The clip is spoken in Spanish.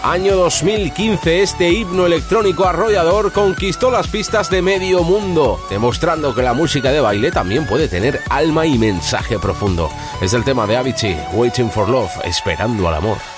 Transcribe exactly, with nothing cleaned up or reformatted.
Año dos mil quince, este himno electrónico arrollador conquistó las pistas de medio mundo, demostrando que la música de baile también puede tener alma y mensaje profundo. Es el tema de Avicii, Waiting for Love, esperando al amor.